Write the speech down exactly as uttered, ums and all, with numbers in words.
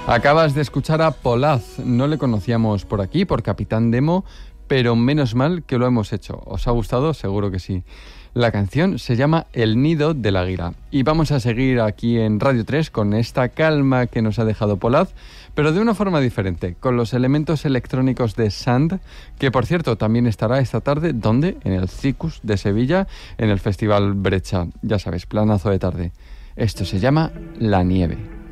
Acabas de escuchar a Polaz. No le conocíamos por aquí, por Capitán Demo, pero menos mal que lo hemos hecho. ¿Os ha gustado? Seguro que sí. La canción se llama El nido del águila. Y vamos a seguir aquí en Radio tres con esta calma que nos ha dejado Polaz, pero de una forma diferente, con los elementos electrónicos de Sand, que por cierto también estará esta tarde, ¿dónde? En el Cicus de Sevilla, en el Festival Brecha. Ya sabes, planazo de tarde. Esto se llama La Nieve.